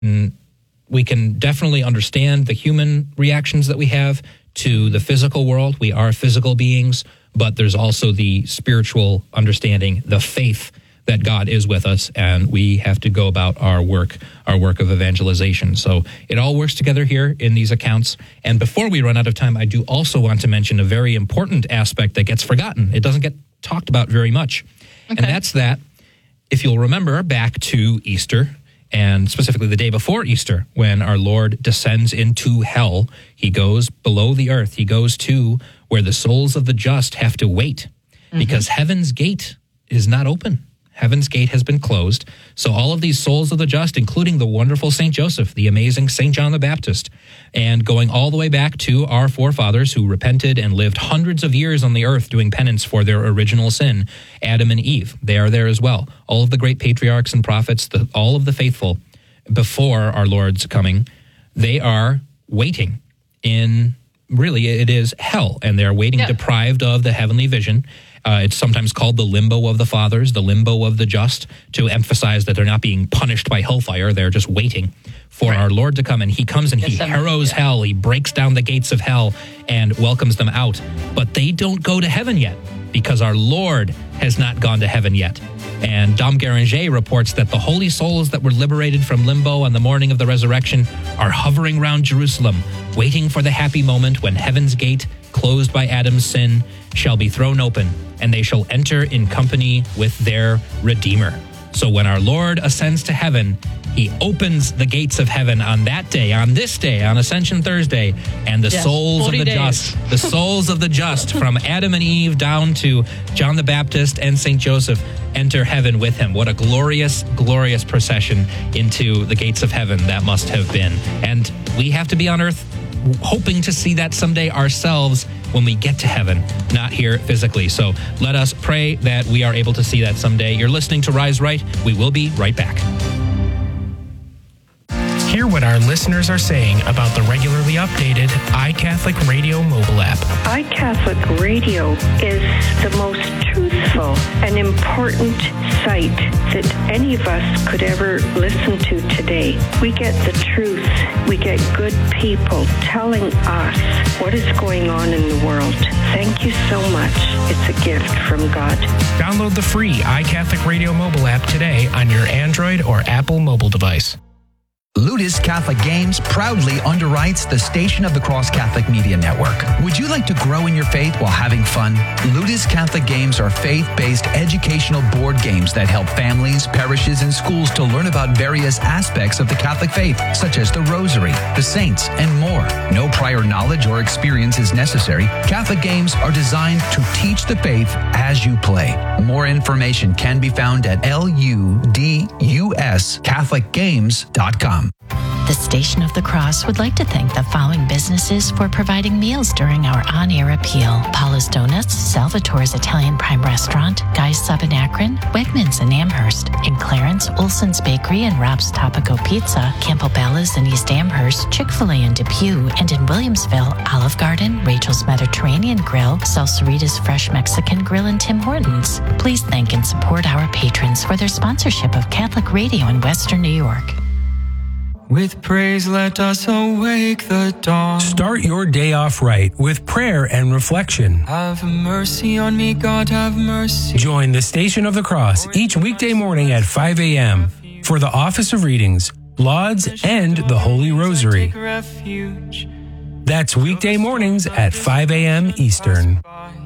We can definitely understand the human reactions that we have to the physical world. We are physical beings, but there's also the spiritual understanding, the faith that God is with us, and we have to go about our work of evangelization. So it all works together here in these accounts. And before we run out of time, I do also want to mention a very important aspect that gets forgotten. It doesn't get talked about very much. Okay. And that's that, if you'll remember back to Easter, and specifically the day before Easter, when our Lord descends into hell, he goes below the earth. He goes to where the souls of the just have to wait, because heaven's gate is not open. Heaven's gate has been closed. So all of these souls of the just, including the wonderful St. Joseph, the amazing St. John the Baptist, and going all the way back to our forefathers who repented and lived hundreds of years on the earth doing penance for their original sin, Adam and Eve, they are there as well. All of the great patriarchs and prophets, all of the faithful before our Lord's coming, they are waiting in, really, it is hell, and they're waiting deprived of the heavenly vision. It's sometimes called the limbo of the fathers, the limbo of the just, to emphasize that they're not being punished by hellfire. They're just waiting for our Lord to come. And he comes and he harrows hell. He breaks down the gates of hell and welcomes them out. But they don't go to heaven yet, because our Lord has not gone to heaven yet. And Dom Guéranger reports that the holy souls that were liberated from limbo on the morning of the resurrection are hovering around Jerusalem, waiting for the happy moment when heaven's gate, closed by Adam's sin, shall be thrown open, and they shall enter in company with their Redeemer. So when our Lord ascends to heaven, he opens the gates of heaven on that day, on this day, on Ascension Thursday, and the souls of the just, the souls of the just, from Adam and Eve down to John the Baptist and St. Joseph, enter heaven with him. What a glorious, glorious procession into the gates of heaven that must have been. And we have to be on earth hoping to see that someday ourselves when we get to heaven, not here physically. So let us pray that we are able to see that someday. You're listening to Rise Right. We will be right back. Hear what our listeners are saying about the regularly updated iCatholic Radio mobile app. iCatholic Radio is the most truthful and important site that any of us could ever listen to today. We get the truth. We get good people telling us what is going on in the world. Thank you so much. It's a gift from God. Download the free iCatholic Radio mobile app today on your Android or Apple mobile device. Ludus Catholic Games proudly underwrites the Station of the Cross Catholic Media Network. Would you like to grow in your faith while having fun? Ludus Catholic Games are faith-based educational board games that help families, parishes, and schools to learn about various aspects of the Catholic faith, such as the Rosary, the Saints, and more. No prior knowledge or experience is necessary. Catholic games are designed to teach the faith as you play. More information can be found at luduscatholicgames.com. The Station of the Cross would like to thank the following businesses for providing meals during our on-air appeal: Paula's Donuts, Salvatore's Italian Prime Restaurant, Guy's Sub in Akron, Wegmans in Amherst, in Clarence, Olson's Bakery and Rob's Topico Pizza, Campobello's in East Amherst, Chick-fil-A in Depew, and in Williamsville, Olive Garden, Rachel's Mediterranean Grill, Salsarita's Fresh Mexican Grill, and Tim Hortons. Please thank and support our patrons for their sponsorship of Catholic Radio in Western New York. With praise, let us awake the dawn. Start your day off right with prayer and reflection. Have mercy on me, God, have mercy. Join the Station of the Cross each weekday morning at 5 a.m. for the Office of Readings, Lauds, and the Holy Rosary. That's weekday mornings at 5 a.m. Eastern.